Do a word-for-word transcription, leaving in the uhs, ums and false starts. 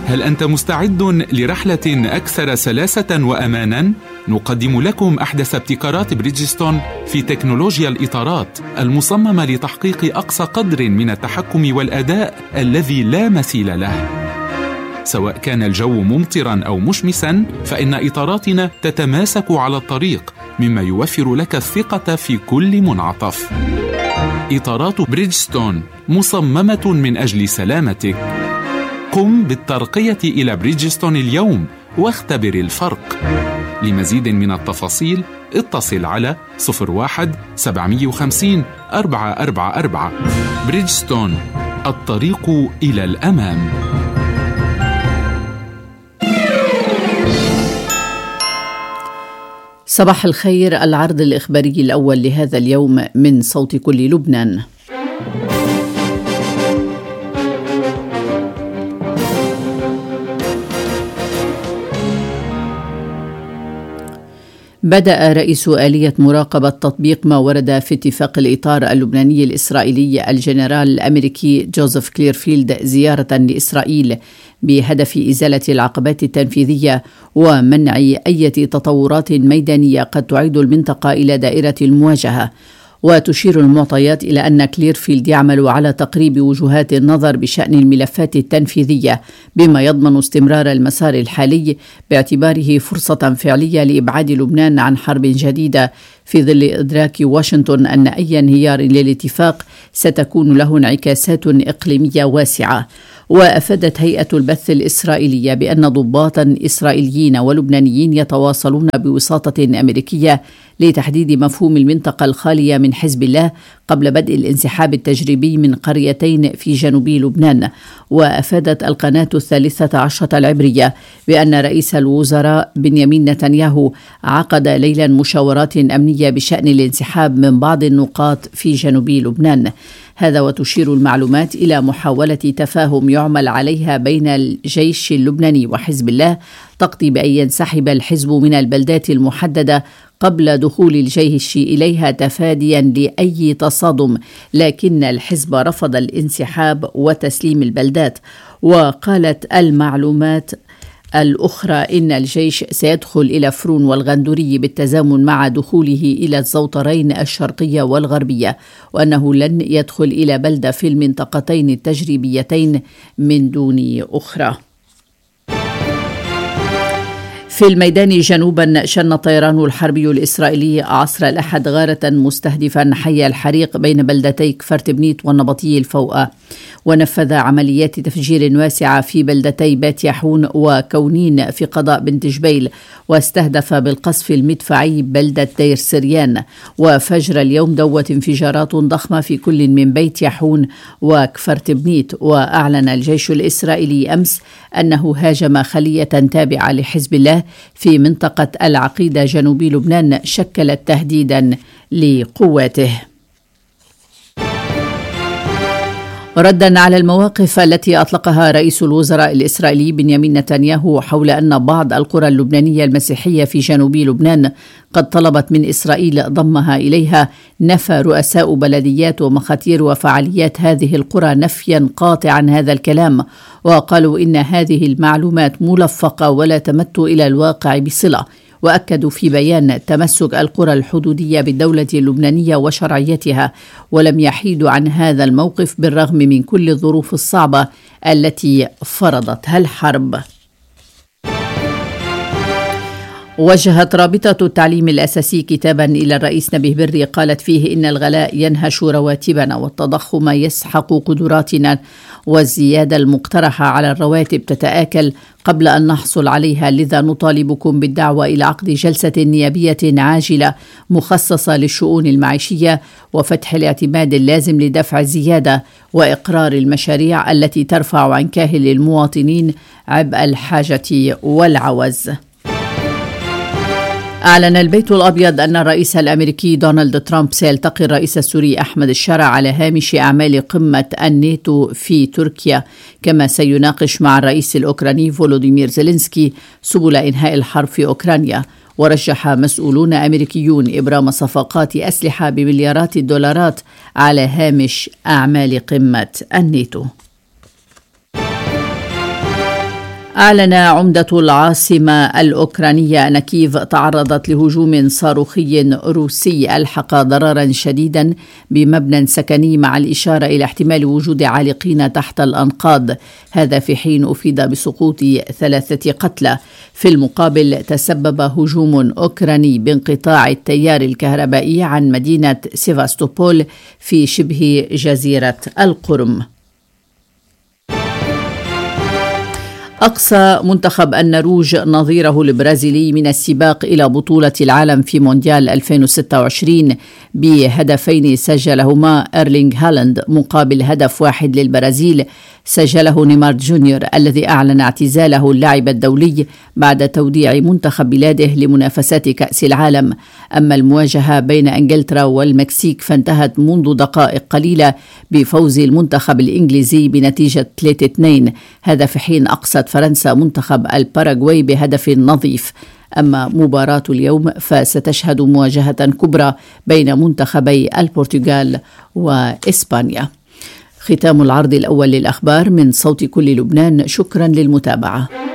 هل أنت مستعد لرحلة أكثر سلاسة وأمانا؟ نقدم لكم أحدث ابتكارات بريدجستون في تكنولوجيا الإطارات المصممة لتحقيق أقصى قدر من التحكم والأداء الذي لا مثيل له. سواء كان الجو ممطرا أو مشمسا، فإن إطاراتنا تتماسك على الطريق، مما يوفر لك الثقة في كل منعطف. إطارات بريدجستون مصممة من أجل سلامتك. قم بالترقية إلى بريدجستون اليوم واختبر الفرق. لمزيد من التفاصيل اتصل على صفر واحد سبعمائة وخمسين أربعة أربعة أربعة. بريدجستون، الطريق إلى الأمام. صباح الخير، العرض الإخباري الأول لهذا اليوم من صوت كل لبنان. بدأ رئيس آلية مراقبة تطبيق ما ورد في اتفاق الإطار اللبناني الإسرائيلي الجنرال الأمريكي جوزيف كليرفيلد زيارة لإسرائيل بهدف إزالة العقبات التنفيذية ومنع أي تطورات ميدانية قد تعيد المنطقة إلى دائرة المواجهة. وتشير المعطيات إلى أن كليرفيلد يعمل على تقريب وجهات النظر بشأن الملفات التنفيذية، بما يضمن استمرار المسار الحالي باعتباره فرصة فعلية لإبعاد لبنان عن حرب جديدة، في ظل إدراك واشنطن أن أي انهيار للاتفاق ستكون له انعكاسات إقليمية واسعة. وأفادت هيئة البث الإسرائيلية بأن ضباطا إسرائيليين ولبنانيين يتواصلون بوساطة أمريكية لتحديد مفهوم المنطقة الخالية من حزب الله قبل بدء الانسحاب التجريبي من قريتين في جنوب لبنان. وأفادت القناة الثالثة عشرة العبرية بأن رئيس الوزراء بنيامين نتنياهو عقد ليلا مشاورات أمنية بشأن الانسحاب من بعض النقاط في جنوب لبنان. هذا وتشير المعلومات إلى محاولة تفاهم يعمل عليها بين الجيش اللبناني وحزب الله تقضي بأن ينسحب الحزب من البلدات المحددة قبل دخول الجيش إليها تفاديا لأي تصادم، لكن الحزب رفض الانسحاب وتسليم البلدات. وقالت المعلومات الأخرى إن الجيش سيدخل إلى فرون والغندوري بالتزامن مع دخوله إلى الزوطرين الشرقية والغربية، وأنه لن يدخل إلى بلدة في المنطقتين التجريبيتين من دون أخرى. في الميدان جنوبا، شن الطيران الحربي الإسرائيلي عصر الأحد غارة مستهدفا حي الحريق بين بلدتي كفرت بنيت والنبطي الفوقة، ونفذ عمليات تفجير واسعة في بلدتي بات يحون وكونين في قضاء بنت جبيل، واستهدف بالقصف المدفعي بلدة دير سريان. وفجر اليوم دوت انفجارات ضخمة في كل من بيت يحون وكفرت بنيت. وأعلن الجيش الإسرائيلي أمس أنه هاجم خلية تابعة لحزب الله في منطقة العقيدة جنوب لبنان شكلت تهديدا لقواته. ردا على المواقف التي أطلقها رئيس الوزراء الإسرائيلي بنيامين نتنياهو حول أن بعض القرى اللبنانية المسيحية في جنوب لبنان قد طلبت من إسرائيل ضمها إليها، نفى رؤساء بلديات ومخاتير وفعاليات هذه القرى نفيا قاطعا هذا الكلام، وقالوا إن هذه المعلومات ملفقة ولا تمت إلى الواقع بصلة. وأكدوا في بيان تمسك القرى الحدودية بالدولة اللبنانية وشرعيتها، ولم يحيدوا عن هذا الموقف بالرغم من كل الظروف الصعبة التي فرضتها الحرب. وجهت رابطة التعليم الأساسي كتابا إلى الرئيس نبيه بري قالت فيه إن الغلاء ينهش رواتبنا والتضخم يسحق قدراتنا والزيادة المقترحة على الرواتب تتآكل قبل أن نحصل عليها، لذا نطالبكم بالدعوة إلى عقد جلسة نيابية عاجلة مخصصة للشؤون المعيشية وفتح الاعتماد اللازم لدفع الزيادة وإقرار المشاريع التي ترفع عن كاهل المواطنين عبء الحاجة والعوز. أعلن البيت الأبيض أن الرئيس الأمريكي دونالد ترامب سيلتقي الرئيس السوري أحمد الشرع على هامش أعمال قمة الناتو في تركيا، كما سيناقش مع الرئيس الأوكراني فولوديمير زيلينسكي سبل إنهاء الحرب في أوكرانيا. ورجح مسؤولون أمريكيون إبرام صفقات أسلحة بمليارات الدولارات على هامش أعمال قمة الناتو. أعلن عمدة العاصمة الأوكرانية أن كييف تعرضت لهجوم صاروخي روسي ألحق ضررا شديدا بمبنى سكني، مع الإشارة إلى احتمال وجود عالقين تحت الأنقاض، هذا في حين أفيد بسقوط ثلاثة قتلى. في المقابل تسبب هجوم أوكراني بانقطاع التيار الكهربائي عن مدينة سيفاستوبول في شبه جزيرة القرم. أقصى منتخب النرويج نظيره البرازيلي من السباق إلى بطولة العالم في مونديال ألفين وستة وعشرين بهدفين سجلهما إيرلينغ هالاند مقابل هدف واحد للبرازيل سجله نيمار جونيور الذي أعلن اعتزاله اللعب الدولي بعد توديع منتخب بلاده لمنافسات كأس العالم. أما المواجهة بين إنجلترا والمكسيك فانتهت منذ دقائق قليلة بفوز المنتخب الإنجليزي بنتيجة ثلاثة اثنين، هذا في حين أقصت فرنسا منتخب الباراغواي بهدف نظيف. أما مباراة اليوم فستشهد مواجهة كبرى بين منتخبي البرتغال وإسبانيا. ختام العرض الأول للأخبار من صوت كل لبنان، شكرا للمتابعة.